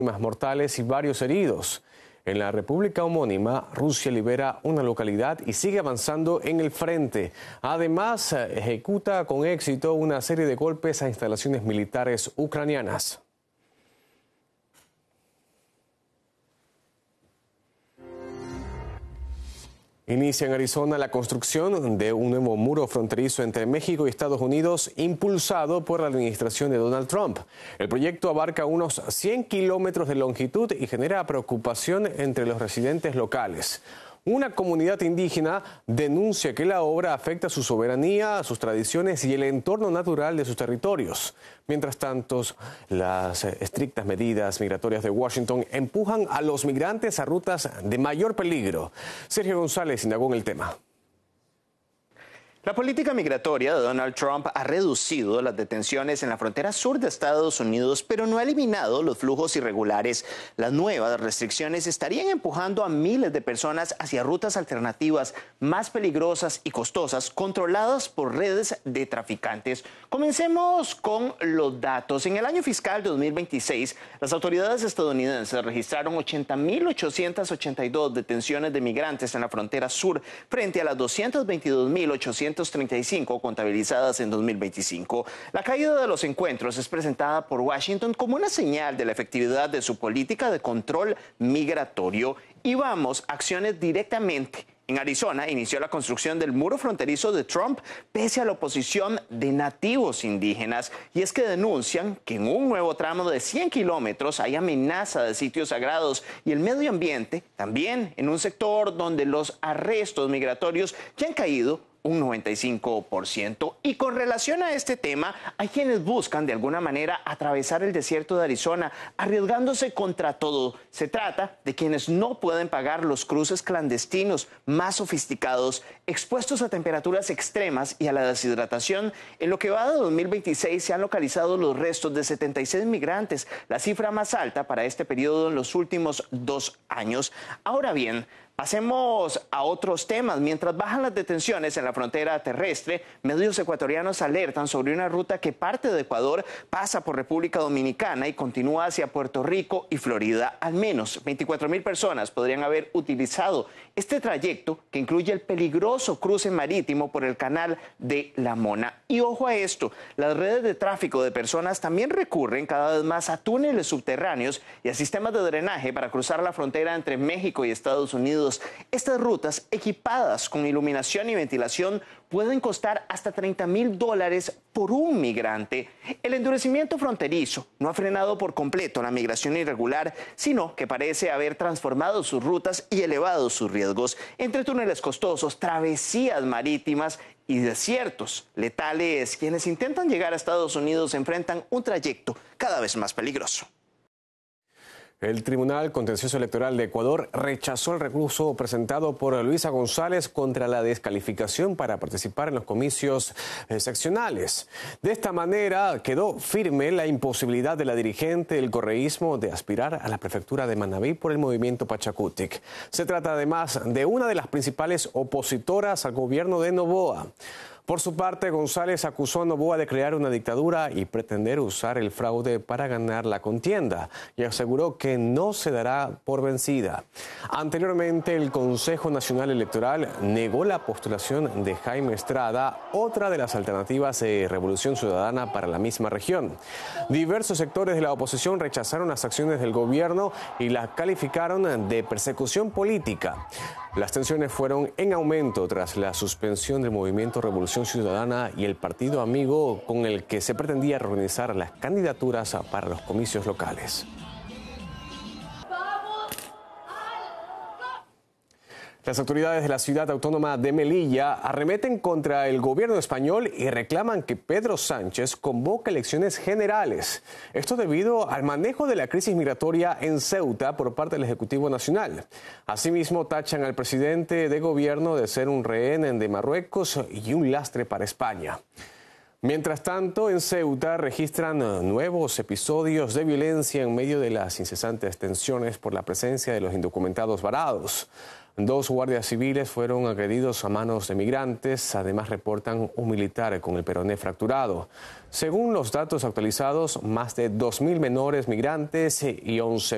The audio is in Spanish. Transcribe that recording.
mortales y varios heridos. En la República homónima, Rusia libera una localidad y sigue avanzando en el frente. Además, ejecuta con éxito una serie de golpes a instalaciones militares ucranianas. Inicia en Arizona la construcción de un nuevo muro fronterizo entre México y Estados Unidos, impulsado por la administración de Donald Trump. El proyecto abarca unos 100 kilómetros de longitud y genera preocupación entre los residentes locales. Una comunidad indígena denuncia que la obra afecta su soberanía, sus tradiciones y el entorno natural de sus territorios. Mientras tanto, las estrictas medidas migratorias de Washington empujan a los migrantes a rutas de mayor peligro. Sergio González indagó en el tema. La política migratoria de Donald Trump ha reducido las detenciones en la frontera sur de Estados Unidos, pero no ha eliminado los flujos irregulares. Las nuevas restricciones estarían empujando a miles de personas hacia rutas alternativas más peligrosas y costosas, controladas por redes de traficantes. Comencemos con los datos. En el año fiscal de 2026, las autoridades estadounidenses registraron 80.882 detenciones de migrantes en la frontera sur, frente a las 222.835 contabilizadas en 2025. La caída de los encuentros es presentada por Washington como una señal de la efectividad de su política de control migratorio. Y vamos a acciones directamente. En Arizona inició la construcción del muro fronterizo de Trump pese a la oposición de nativos indígenas. Y es que denuncian que en un nuevo tramo de 100 kilómetros hay amenaza de sitios sagrados y el medio ambiente, también en un sector donde los arrestos migratorios ya han caído un 95%. Y con relación a este tema, hay quienes buscan de alguna manera atravesar el desierto de Arizona, arriesgándose contra todo. Se trata de quienes no pueden pagar los cruces clandestinos más sofisticados, expuestos a temperaturas extremas y a la deshidratación. En lo que va de 2026 se han localizado los restos de 76 migrantes, la cifra más alta para este periodo en los últimos 2 años. Ahora bien, pasemos a otros temas. Mientras bajan las detenciones en la frontera terrestre, medios ecuatorianos alertan sobre una ruta que parte de Ecuador, pasa por República Dominicana y continúa hacia Puerto Rico y Florida. Al menos 24.000 personas podrían haber utilizado este trayecto, que incluye el peligroso cruce marítimo por el canal de La Mona. Y ojo a esto, las redes de tráfico de personas también recurren cada vez más a túneles subterráneos y a sistemas de drenaje para cruzar la frontera entre México y Estados Unidos. Estas rutas, equipadas con iluminación y ventilación, pueden costar hasta $30.000 por un migrante. El endurecimiento fronterizo no ha frenado por completo la migración irregular, sino que parece haber transformado sus rutas y elevado sus riesgos. Entre túneles costosos, travesías marítimas y desiertos letales, quienes intentan llegar a Estados Unidos enfrentan un trayecto cada vez más peligroso. El Tribunal Contencioso Electoral de Ecuador rechazó el recurso presentado por Luisa González contra la descalificación para participar en los comicios seccionales. De esta manera quedó firme la imposibilidad de la dirigente del correísmo de aspirar a la prefectura de Manabí por el movimiento Pachakutik. Se trata además de una de las principales opositoras al gobierno de Noboa. Por su parte, González acusó a Noboa de crear una dictadura y pretender usar el fraude para ganar la contienda y aseguró que no se dará por vencida. Anteriormente, el Consejo Nacional Electoral negó la postulación de Jaime Estrada, otra de las alternativas de Revolución Ciudadana para la misma región. Diversos sectores de la oposición rechazaron las acciones del gobierno y las calificaron de persecución política. Las tensiones fueron en aumento tras la suspensión del movimiento Revolución Ciudadana y el partido amigo con el que se pretendía reorganizar las candidaturas para los comicios locales. Las autoridades de la ciudad autónoma de Melilla arremeten contra el gobierno español y reclaman que Pedro Sánchez convoque elecciones generales. Esto debido al manejo de la crisis migratoria en Ceuta por parte del Ejecutivo Nacional. Asimismo, tachan al presidente de gobierno de ser un rehén de Marruecos y un lastre para España. Mientras tanto, en Ceuta registran nuevos episodios de violencia en medio de las incesantes tensiones por la presencia de los indocumentados varados. 2 guardias civiles fueron agredidos a manos de migrantes. Además, reportan un militar con el peroné fracturado. Según los datos actualizados, más de 2.000 menores migrantes y 11